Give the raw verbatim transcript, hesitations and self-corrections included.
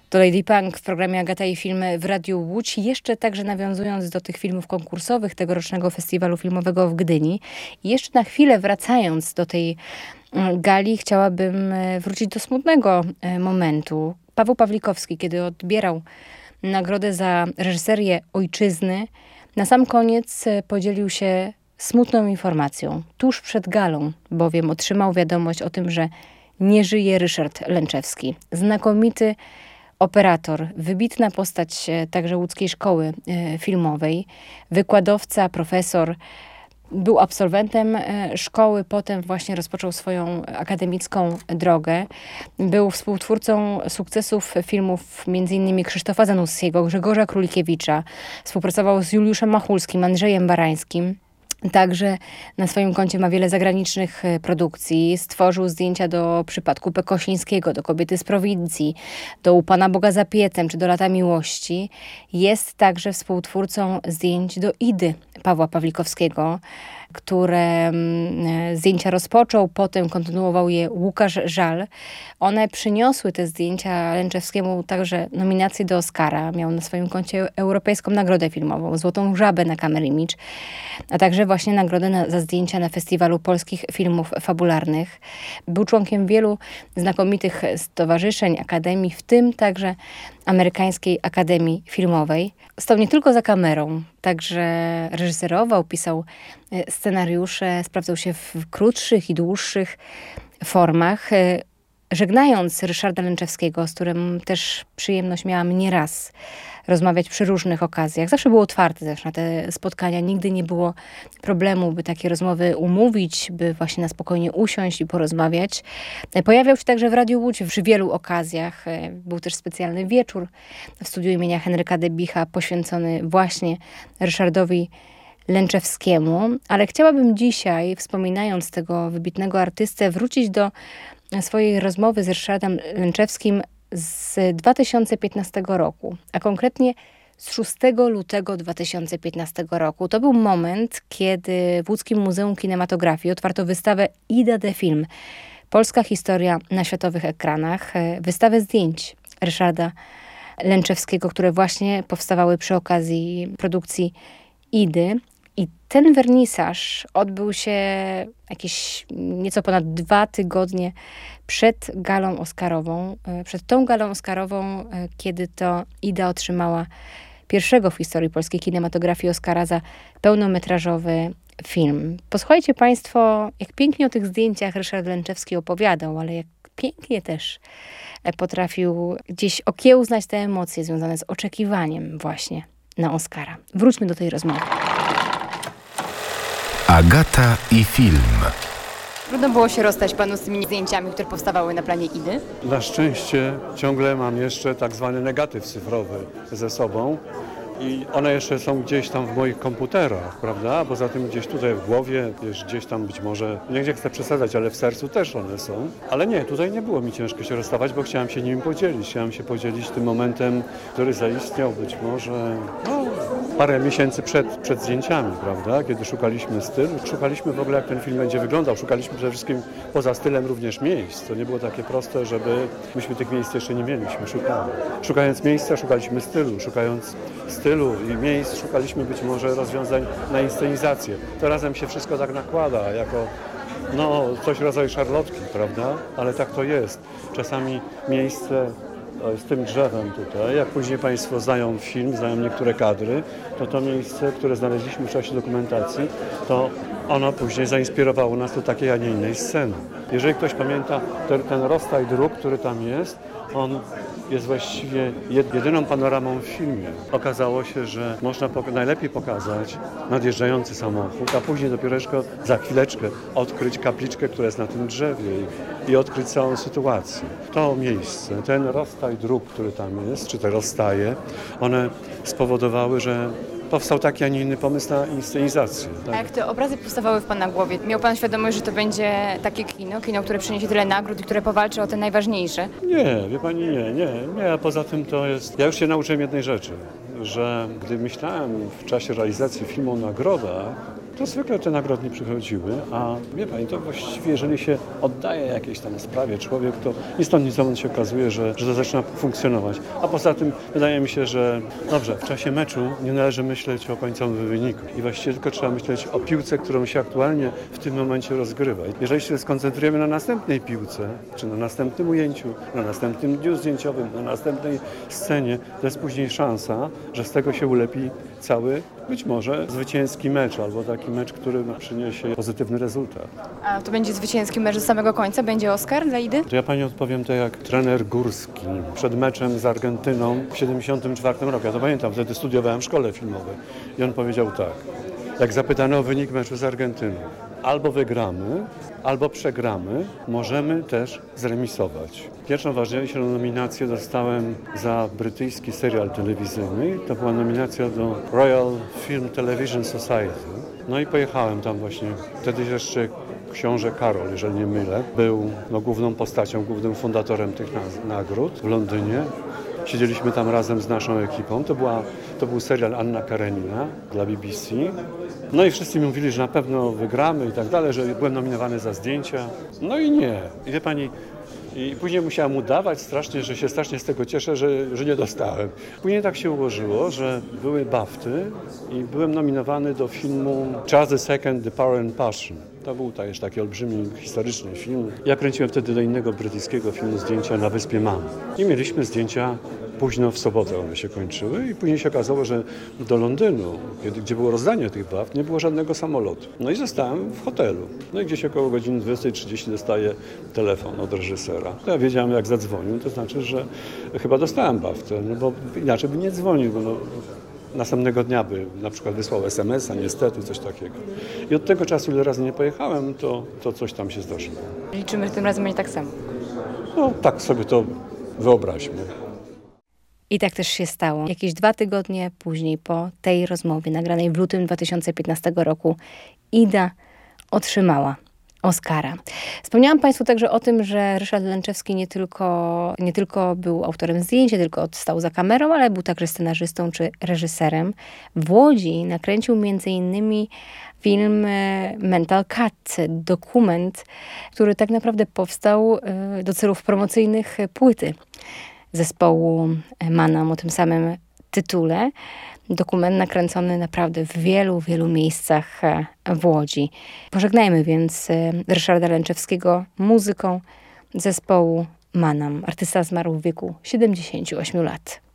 To Lady Punk w programie Agata i Filmy w Radiu Łódź. Jeszcze także nawiązując do tych filmów konkursowych tegorocznego festiwalu filmowego w Gdyni. I jeszcze na chwilę wracając do tej gali, chciałabym wrócić do smutnego momentu. Paweł Pawlikowski, kiedy odbierał nagrodę za reżyserię Ojczyzny, na sam koniec podzielił się smutną informacją. Tuż przed galą bowiem otrzymał wiadomość o tym, że nie żyje Ryszard Lęczewski. Znakomity operator, wybitna postać także łódzkiej szkoły filmowej, wykładowca, profesor, był absolwentem szkoły, potem właśnie rozpoczął swoją akademicką drogę. Był współtwórcą sukcesów filmów między innymi Krzysztofa Zanussiego, Grzegorza Królikiewicza. Współpracował z Juliuszem Machulskim, Andrzejem Barańskim. Także na swoim koncie ma wiele zagranicznych produkcji. Stworzył zdjęcia do Przypadku P. Kosińskiego, do Kobiety z prowincji, do U Pana Boga za piecem, czy do Lata miłości. Jest także współtwórcą zdjęć do Idy Pawła Pawlikowskiego, które zdjęcia rozpoczął, potem kontynuował je Łukasz Żal. One przyniosły te zdjęcia Lęczewskiemu także nominacje do Oscara. Miał na swoim koncie Europejską Nagrodę Filmową, Złotą Żabę na Camera Image, a także właśnie nagrodę na, za zdjęcia na Festiwalu Polskich Filmów Fabularnych. Był członkiem wielu znakomitych stowarzyszeń, akademii, w tym także Amerykańskiej Akademii Filmowej. Stał nie tylko za kamerą, także reżyserował, pisał scenariusze, sprawdzał się w krótszych i dłuższych formach. Żegnając Ryszarda Lęczewskiego, z którym też przyjemność miałam nieraz rozmawiać przy różnych okazjach. Zawsze było otwarte też na te spotkania. Nigdy nie było problemu, by takie rozmowy umówić, by właśnie na spokojnie usiąść i porozmawiać. Pojawiał się także w Radiu Łódź przy wielu okazjach. Był też specjalny wieczór w studiu imienia Henryka Debicha poświęcony właśnie Ryszardowi Lęczewskiemu. Ale chciałabym dzisiaj, wspominając tego wybitnego artystę, wrócić do swojej rozmowy z Ryszardem Lęczewskim z dwa tysiące piętnastego roku, a konkretnie z szóstego lutego dwa tysiące piętnastego roku. To był moment, kiedy w Łódzkim Muzeum Kinematografii otwarto wystawę Ida The Film. Polska historia na światowych ekranach. Wystawę zdjęć Ryszarda Lęczewskiego, które właśnie powstawały przy okazji produkcji Idy. I ten wernisaż odbył się jakieś nieco ponad dwa tygodnie przed galą oscarową. Przed tą galą oscarową, kiedy to Ida otrzymała pierwszego w historii polskiej kinematografii Oscara za pełnometrażowy film. Posłuchajcie Państwo, jak pięknie o tych zdjęciach Ryszard Lęczewski opowiadał, ale jak pięknie też potrafił gdzieś okiełznać te emocje związane z oczekiwaniem właśnie na Oscara. Wróćmy do tej rozmowy. Agata i Film. Trudno było się rozstać panu z tymi zdjęciami, które powstawały na planie Idy? Na szczęście ciągle mam jeszcze tak zwany negatyw cyfrowy ze sobą i one jeszcze są gdzieś tam w moich komputerach, prawda? Poza tym gdzieś tutaj w głowie, wiesz, gdzieś tam być może, nie chcę przesadzać, ale w sercu też one są. Ale nie, tutaj nie było mi ciężko się rozstawać, bo chciałem się nimi podzielić. Chciałem się podzielić tym momentem, który zaistniał być może no, parę miesięcy przed, przed zdjęciami, prawda? Kiedy szukaliśmy stylu, szukaliśmy w ogóle jak ten film będzie wyglądał, szukaliśmy przede wszystkim poza stylem również miejsc. To nie było takie proste, żeby myśmy tych miejsc jeszcze nie mieliśmy, szukali. Szukając miejsca, szukaliśmy stylu, szukając stylu i miejsc, szukaliśmy być może rozwiązań na inscenizację. To razem się wszystko tak nakłada, jako no, coś w rodzaju szarlotki, prawda? Ale tak to jest. Czasami miejsce z tym drzewem tutaj, jak później Państwo znają film, znają niektóre kadry, to to miejsce, które znaleźliśmy w czasie dokumentacji, to ono później zainspirowało nas do takiej, a nie innej sceny. Jeżeli ktoś pamięta ten, ten rozstaj dróg, który tam jest, on jest właściwie jedyną panoramą w filmie. Okazało się, że można pok- najlepiej pokazać nadjeżdżający samochód, a później dopiero za chwileczkę odkryć kapliczkę, która jest na tym drzewie i, i odkryć całą sytuację. To miejsce, ten rozstaj dróg, który tam jest, czy te rozstaje, one spowodowały, że powstał taki, a nie inny pomysł na inscenizację. Tak? A jak te obrazy powstawały w Pana głowie? Miał Pan świadomość, że to będzie takie kino, kino, które przyniesie tyle nagród i które powalczy o te najważniejsze? Nie, wie Pani, nie, nie, nie, a poza tym to jest... Ja już się nauczyłem jednej rzeczy, że gdy myślałem w czasie realizacji filmu o nagrodach, to zwykle te nagrody nie przychodziły, a wie pani, to właściwie jeżeli się oddaje jakiejś tam sprawie człowiek, to ni stąd, ni zowąd się okazuje, że, że to zaczyna funkcjonować. A poza tym wydaje mi się, że dobrze, w czasie meczu nie należy myśleć o końcowym wyniku i właściwie tylko trzeba myśleć o piłce, którą się aktualnie w tym momencie rozgrywa. Jeżeli się skoncentrujemy na następnej piłce, czy na następnym ujęciu, na następnym dniu zdjęciowym, na następnej scenie, to jest później szansa, że z tego się ulepi cały, być może zwycięski mecz, albo taki mecz, który no, przyniesie pozytywny rezultat. A to będzie zwycięski mecz do samego końca? Będzie Oscar dla Idy? To ja pani odpowiem tak jak trener Górski przed meczem z Argentyną w siedemdziesiątym czwartym roku. Ja to pamiętam, wtedy studiowałem w szkole filmowej. I on powiedział tak, jak zapytano o wynik meczu z Argentyną. Albo wygramy, albo przegramy, możemy też zremisować. Pierwszą ważniejszą nominację dostałem za brytyjski serial telewizyjny. To była nominacja do Royal Film Television Society. No i pojechałem tam właśnie. Wtedy jeszcze książę Karol, jeżeli nie mylę, był no, główną postacią, głównym fundatorem tych nagród w Londynie. Siedzieliśmy tam razem z naszą ekipą. To, była, to był serial Anna Karenina dla B B C. No i wszyscy mi mówili, że na pewno wygramy i tak dalej, że byłem nominowany za zdjęcia. No i nie. I wie pani, i później musiałem udawać strasznie, że się strasznie z tego cieszę, że, że nie dostałem. Później tak się ułożyło, że były BAFTY i byłem nominowany do filmu Charles the Second, The Power and Passion. To był też taki olbrzymi, historyczny film. Ja kręciłem wtedy do innego brytyjskiego filmu zdjęcia na Wyspie Man. I mieliśmy zdjęcia późno w sobotę, one się kończyły i później się okazało, że do Londynu, kiedy, gdzie było rozdanie tych baft, nie było żadnego samolotu. No i zostałem w hotelu. No i gdzieś około godziny dwudziestej trzydzieści dostaję telefon od reżysera. To ja wiedziałem, jak zadzwonił, to znaczy, że chyba dostałem baftę, no bo inaczej by nie dzwonił, bo no, następnego dnia by na przykład wysłał es em es a, niestety, coś takiego. I od tego czasu, ile razy nie pojechałem, to, to coś tam się zdarzyło. Liczymy, że tym razem będzie tak samo. No tak sobie to wyobraźmy. I tak też się stało. Jakieś dwa tygodnie później po tej rozmowie nagranej w lutym dwa tysiące piętnastego roku Ida otrzymała Oscara. Wspomniałam Państwu także o tym, że Ryszard Lęczewski nie tylko, nie tylko był autorem zdjęć, nie tylko stał za kamerą, ale był także scenarzystą czy reżyserem. W Łodzi nakręcił między innymi film Mental Cut, dokument, który tak naprawdę powstał do celów promocyjnych płyty zespołu Manam o tym samym tytule. Dokument nakręcony naprawdę w wielu, wielu miejscach w Łodzi. Pożegnajmy więc Ryszarda Lęczewskiego muzyką zespołu Manam. Artysta zmarł w wieku siedemdziesięciu ośmiu lat.